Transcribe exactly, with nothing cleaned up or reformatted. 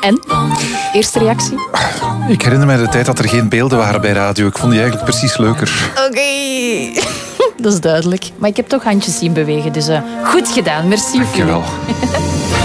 En? Eerste reactie? Ik herinner me de tijd dat er geen beelden waren bij radio. Ik vond die eigenlijk precies leuker. Oké. Okay. Dat is duidelijk. Maar ik heb toch handjes zien bewegen, dus uh, goed gedaan. Merci. Dank je wel.